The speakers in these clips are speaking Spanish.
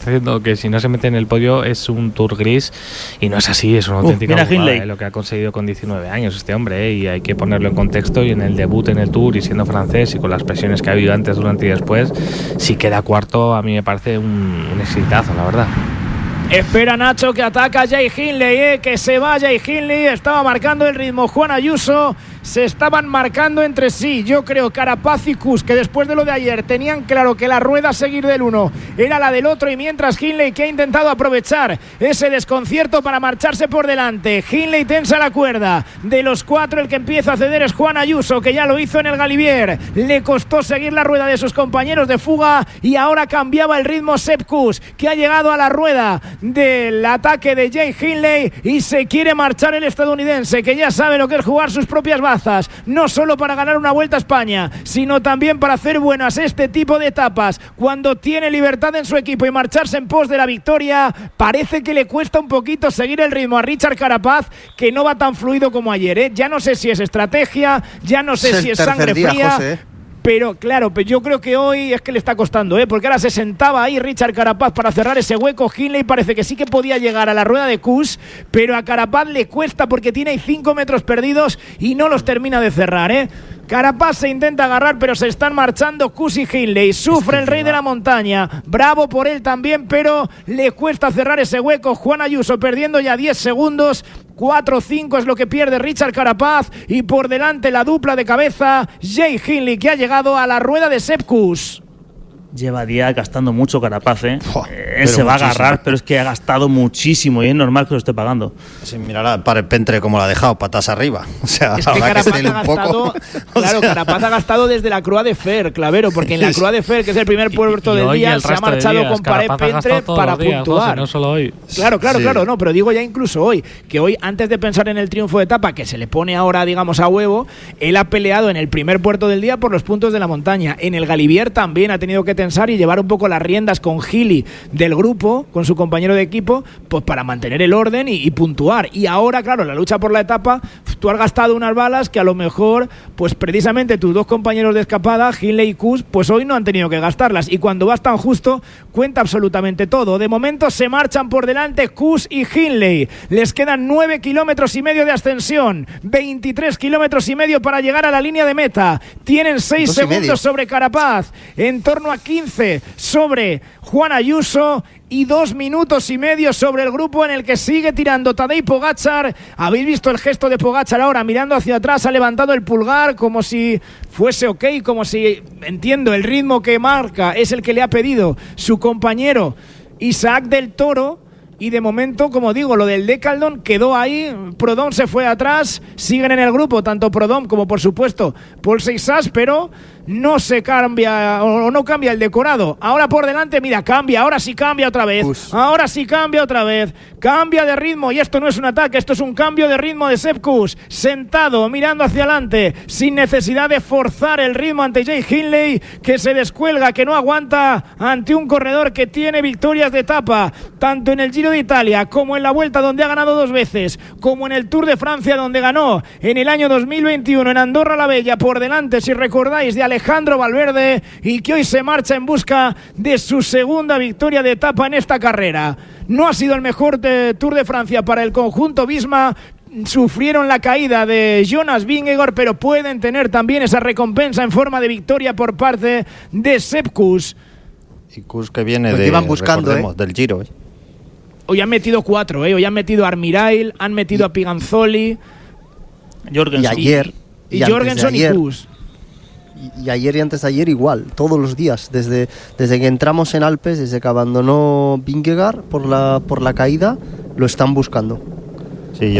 está diciendo que si no se mete en el podio es un Tour gris, y no es así, es una auténtica burrada, lo que ha conseguido con 19 años este hombre, y hay que ponerlo en contexto. Y en el debut en el Tour, y siendo francés y con las presiones que ha habido antes, durante y después, si queda cuarto a mí me parece un exitazo, la verdad. Espera Nacho que ataca a Jay Hindley, que se va Jay Hindley. Estaba marcando el ritmo Juan Ayuso. Se estaban marcando entre sí. Yo creo Carapaz y Kuss, que después de lo de ayer tenían claro que la rueda a seguir del uno era la del otro, y mientras Hindley, que ha intentado aprovechar ese desconcierto para marcharse por delante. Hindley tensa la cuerda. De los cuatro, el que empieza a ceder es Juan Ayuso, que ya lo hizo en el Galibier. Le costó seguir la rueda de sus compañeros de fuga, y ahora cambiaba el ritmo Sepp Kuss, que ha llegado a la rueda del ataque de Jay Hindley, y se quiere marchar el estadounidense, que ya sabe lo que es jugar sus propias bazas, no solo para ganar una Vuelta a España, sino también para hacer buenas este tipo de etapas. Cuando tiene libertad en su equipo y marcharse en pos de la victoria, parece que le cuesta un poquito seguir el ritmo a Richard Carapaz, que no va tan fluido como ayer, Ya no sé si es estrategia, ya no sé si es sangre fría, José. Pero claro, yo creo que hoy es que le está costando, porque ahora se sentaba ahí Richard Carapaz para cerrar ese hueco. Hindley parece que sí que podía llegar a la rueda de Kuss, pero a Carapaz le cuesta porque tiene ahí 5 metros perdidos y no los termina de cerrar, Carapaz se intenta agarrar, pero se están marchando Kuss y Hindley. Sufre el rey de la montaña. Bravo por él también, pero le cuesta cerrar ese hueco. Juan Ayuso perdiendo ya 10 segundos. 4-5 es lo que pierde Richard Carapaz, y por delante la dupla de cabeza Jay Hindley, que ha llegado a la rueda de Sepp Kuss. Lleva días gastando mucho Carapaz, Él se va a agarrar, pero es que ha gastado muchísimo y es normal que lo esté pagando. Sí, mira para el Pentre cómo lo ha dejado, patas arriba. O sea, es que Carapaz ha gastado, Carapaz ha gastado desde la Croix de Fer, Clavero, porque en la Croix de Fer, que es el primer puerto del día, se ha marchado con Paret Pentre para puntuar. No solo hoy. Claro, no, pero digo ya incluso hoy, que hoy, antes de pensar en el triunfo de etapa, que se le pone ahora, digamos, a huevo, él ha peleado en el primer puerto del día por los puntos de la montaña. En el Galibier también ha tenido que tensar y llevar un poco las riendas con Gili del grupo, con su compañero de equipo, pues para mantener el orden y puntuar. Y ahora, claro, la lucha por la etapa, tú has gastado unas balas que a lo mejor, pues precisamente tus dos compañeros de escapada, Hindley y Kuss, pues hoy no han tenido que gastarlas. Y cuando vas tan justo, cuenta absolutamente todo. De momento se marchan por delante Kuss y Hindley. Les quedan 9 kilómetros y medio de ascensión, 23 kilómetros y medio para llegar a la línea de meta. Tienen 6 segundos sobre Carapaz, en torno a 15 sobre Juan Ayuso, y 2 minutos y medio sobre el grupo en el que sigue tirando Tadej Pogačar. Habéis visto el gesto de Pogačar ahora, mirando hacia atrás, ha levantado el pulgar como si fuese ok, como si, entiendo, el ritmo que marca es el que le ha pedido su compañero Isaac del Toro. Y de momento, como digo, lo del Decathlon quedó ahí. Prudhomme se fue atrás, siguen en el grupo tanto Prudhomme como, por supuesto, Paul Seixas, pero no se cambia, o no cambia el decorado. Ahora por delante, mira, cambia, ahora sí cambia otra vez. Ahora sí cambia otra vez. Cambia de ritmo, y esto no es un ataque, esto es un cambio de ritmo de Sepp Kuss. Sentado, mirando hacia adelante, sin necesidad de forzar el ritmo ante Jay Hindley, que se descuelga, que no aguanta ante un corredor que tiene victorias de etapa, tanto en el Giro de Italia como en la Vuelta, donde ha ganado 2 veces, como en el Tour de Francia, donde ganó en el año 2021 en Andorra la Bella, por delante, si recordáis, de Alejandro Valverde, y que hoy se marcha en busca de su segunda victoria de etapa en esta carrera. No ha sido el mejor Tour de Francia para el conjunto Visma. Sufrieron la caída de Jonas Vingegaard, pero pueden tener también esa recompensa en forma de victoria por parte de Sepp Kuss. Y Kuss que viene del Giro. Hoy han metido 4, Hoy han metido a Armirail, han metido a Piganzoli, Jorgensen. Y Jorgensen y Kuss. Y ayer y antes de ayer igual, todos los días, desde que entramos en Alpes, desde que abandonó Vingegaard por la caída, lo están buscando. Sí,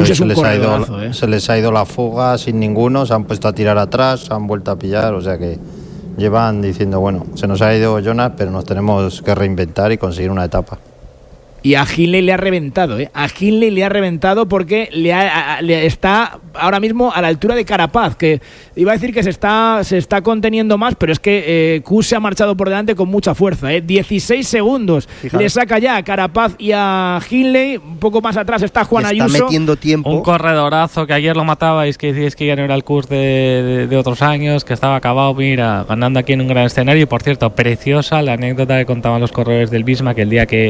se les ha ido la fuga sin ninguno, se han puesto a tirar atrás, se han vuelto a pillar, o sea que llevan diciendo, bueno, se nos ha ido Jonas, pero nos tenemos que reinventar y conseguir una etapa. Y a Hindley le ha reventado, A Hindley le ha reventado porque le está ahora mismo a la altura de Carapaz, que iba a decir que se está conteniendo más, pero es que Kuss se ha marchado por delante con mucha fuerza, 16 segundos. Fíjate. Le saca ya a Carapaz y a Hindley. Un poco más atrás está Juan Ayuso. Está metiendo tiempo. Un corredorazo que ayer lo matabais, que decíais que ya no era el Kuss de otros años, que estaba acabado, mira, ganando aquí en un gran escenario. Y por cierto, preciosa la anécdota que contaban los corredores del Visma, que el día que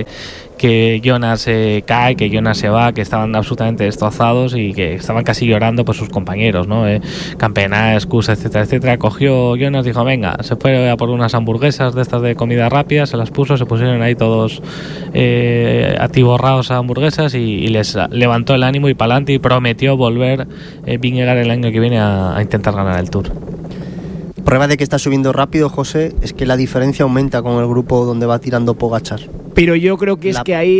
Jonas cae, que Jonas se va, que estaban absolutamente destrozados y que estaban casi llorando por sus compañeros, ¿no? Campeonatos, Kuss, etcétera, etcétera. Cogió Jonas, dijo, venga, se fue a por unas hamburguesas de estas de comida rápida, se las puso, se pusieron ahí todos atiborrados a hamburguesas y les levantó el ánimo y para adelante, y prometió volver Vingegaard el año que viene a intentar ganar el Tour. Prueba de que está subiendo rápido, José, es que la diferencia aumenta con el grupo donde va tirando Pogačar. Pero yo creo que ahí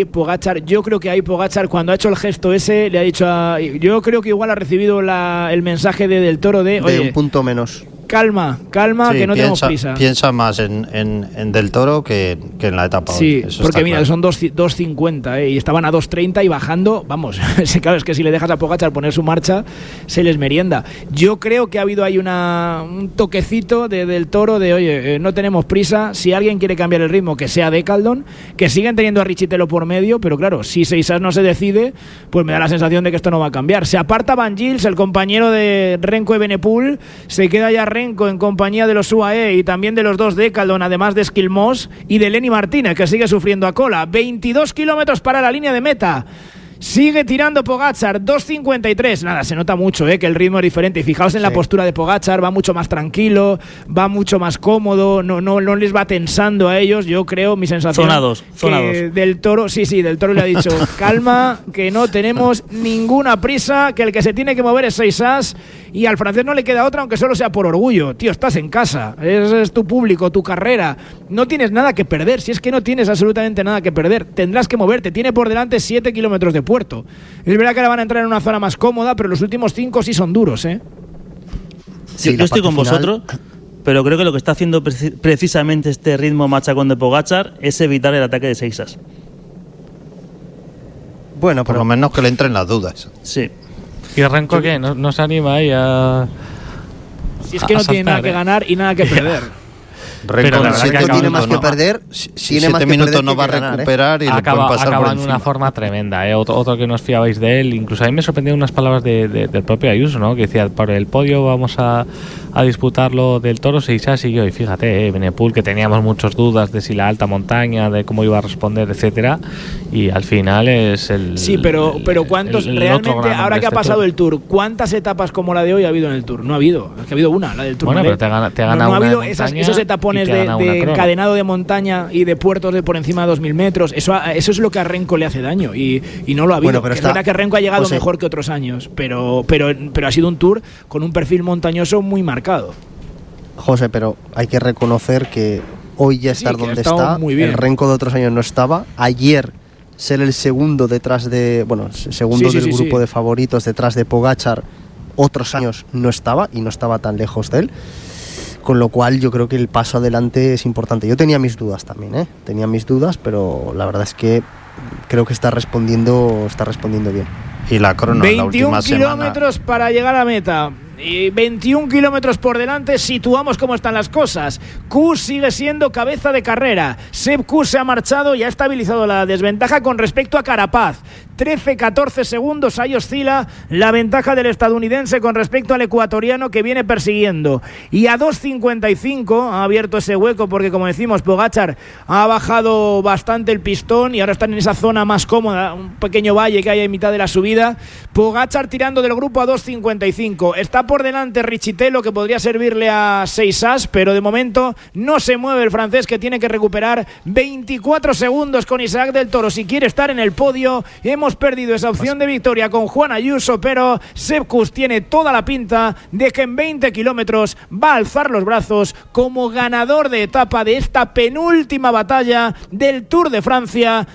Pogačar cuando ha hecho el gesto ese le ha dicho yo creo que igual ha recibido el mensaje Del Toro de un punto menos. Calma, sí, que no tenemos prisa. Piensa más en Del Toro que en la etapa sí, hoy. Sí, porque mira, son 2.50 y estaban a 2.30 y bajando, vamos, claro, es que si le dejas a Pogačar poner su marcha, se les merienda. Yo creo que ha habido ahí un toquecito Del Toro de, oye, no tenemos prisa, si alguien quiere cambiar el ritmo, que sea Decaldon, que siguen teniendo a Richitelo por medio, pero claro, si Seisas no se decide, pues me da la sensación de que esto no va a cambiar. Se aparta Van Gils, el compañero de Renko Evenepoel, se queda ya Renko en compañía de los UAE y también de los dos Decaldon, además de Esquilmós y de Lenny Martínez, que sigue sufriendo a cola. 22 kilómetros para la línea de meta. Sigue tirando Pogačar, 2.53. Nada, se nota mucho que el ritmo es diferente. Y fijaos en la postura de Pogačar, va mucho más tranquilo, va mucho más cómodo, no les va tensando a ellos. Yo creo, mi sensación, zona dos. Del Toro, sí, Del Toro le ha dicho, calma, que no tenemos ninguna prisa, que el que se tiene que mover es Seisas. Y al francés no le queda otra, aunque solo sea por orgullo. Tío, estás en casa, es tu público, tu carrera. No tienes nada que perder, si es que no tienes absolutamente nada que perder. Tendrás que moverte, tiene por delante 7 kilómetros de puerto. Es verdad que ahora van a entrar en una zona más cómoda, pero los últimos 5 sí son duros, Sí, yo estoy con vosotros, pero creo que lo que está haciendo precisamente este ritmo machacón de Pogačar es evitar el ataque de Seisas. Bueno, por lo menos que le entren las dudas. Sí. ¿Y Renko qué? ¿No se anima ahí a...? Si es que no tiene nada que ganar y nada que perder. Renko tiene más que perder. Tiene más que minutos no va a recuperar y le pueden pasar por en una forma tremenda. Otro que no os fiabais de él. Incluso a mí me sorprendieron unas palabras del propio Ayuso, ¿no? Que decía, por el podio vamos a disputarlo Del Toro, Seisas y yo. Y fíjate, Evenepoel, que teníamos muchas dudas de si la alta montaña, de cómo iba a responder, etcétera. Y al final es el... Sí, pero ¿cuántos realmente, ahora que ha pasado el Tour, cuántas etapas como la de hoy ha habido en el Tour? No ha habido. Es que ha habido una, la del Tour. Bueno, pero te ha ganado no ha habido montaña, esos etapones de encadenado de montaña y de puertos de por encima de 2.000 metros. Eso es lo que a Renko le hace daño y no lo ha habido. Bueno, pero es verdad que Renko ha llegado mejor que otros años, pero ha sido un Tour con un perfil montañoso muy marcado. José, pero hay que reconocer que hoy ya estar donde está, el Renko de otros años no estaba. Ayer ser el segundo detrás de, segundo del grupo de favoritos detrás de Pogačar, otros años no estaba y no estaba tan lejos de él. Con lo cual yo creo que el paso adelante es importante. Yo tenía mis dudas también, tenía mis dudas, pero la verdad es que creo que está respondiendo bien. Y la crono 21 la última kilómetros semana. para llegar a meta. Y 21 kilómetros por delante, situamos cómo están las cosas. Kuss sigue siendo cabeza de carrera. Sepp Kuss se ha marchado y ha estabilizado la desventaja con respecto a Carapaz. 13-14 segundos, ahí oscila la ventaja del estadounidense con respecto al ecuatoriano que viene persiguiendo. Y a 2.55 ha abierto ese hueco porque, como decimos, Pogačar ha bajado bastante el pistón y ahora están en esa zona más cómoda, un pequeño valle que hay en mitad de la subida. Pogačar tirando del grupo a 2.55. Está por delante Richitelo, que podría servirle a Seisas, pero de momento no se mueve el francés, que tiene que recuperar 24 segundos con Isaac Del Toro si quiere estar en el podio. Hemos perdido esa opción de victoria con Juan Ayuso, pero Sepp Kuss tiene toda la pinta de que en 20 kilómetros va a alzar los brazos como ganador de etapa de esta penúltima batalla del Tour de Francia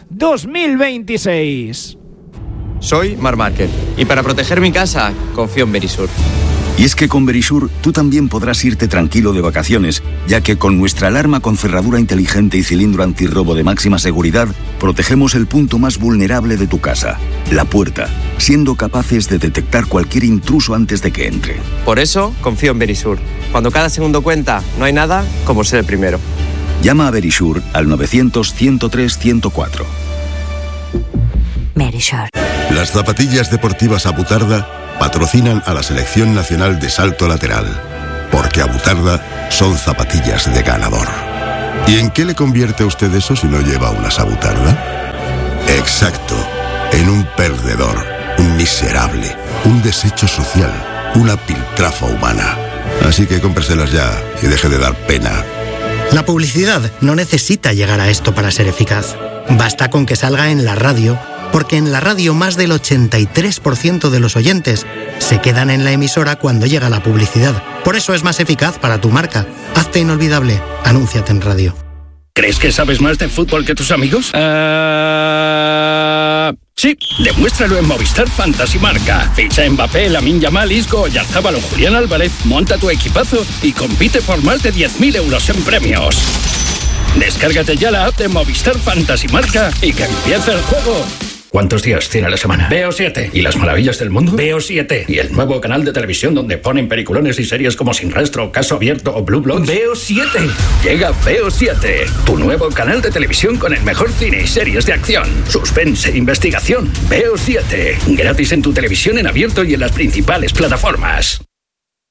2026. Soy Marc Márquez y para proteger mi casa confío en Verisur. Y es que con Verisure tú también podrás irte tranquilo de vacaciones, ya que con nuestra alarma con cerradura inteligente y cilindro antirrobo de máxima seguridad, protegemos el punto más vulnerable de tu casa, la puerta, siendo capaces de detectar cualquier intruso antes de que entre. Por eso confío en Verisure. Cuando cada segundo cuenta, no hay nada como ser el primero. Llama a Verisure al 900-103-104. Verisure. Las zapatillas deportivas Abutarda patrocinan a la Selección Nacional de Salto Lateral, porque Abutarda son zapatillas de ganador. ¿Y en qué le convierte a usted eso si no lleva unas Abutarda? Exacto, en un perdedor, un miserable, un desecho social, una piltrafa humana. Así que cómpreselas ya y deje de dar pena. La publicidad no necesita llegar a esto para ser eficaz. Basta con que salga en la radio, porque en la radio más del 83% de los oyentes se quedan en la emisora cuando llega la publicidad. Por eso es más eficaz para tu marca. Hazte inolvidable. Anúnciate en radio. ¿Crees que sabes más de fútbol que tus amigos? Sí, demuéstralo en Movistar Fantasy Marca. Ficha Mbappé, Lamine Yamal, Isco, Oyarzabal o Julián Álvarez, monta tu equipazo y compite por más de 10.000 euros en premios. Descárgate ya la app de Movistar Fantasy Marca y que empiece el juego. ¿Cuántos días tiene la semana? Veo 7. ¿Y las maravillas del mundo? Veo 7. ¿Y el nuevo canal de televisión donde ponen peliculones y series como Sin Rastro, Caso Abierto o Blue Bloods? Veo 7. Llega Veo 7, tu nuevo canal de televisión con el mejor cine y series de acción, suspense e investigación. Veo 7. Gratis en tu televisión en abierto y en las principales plataformas.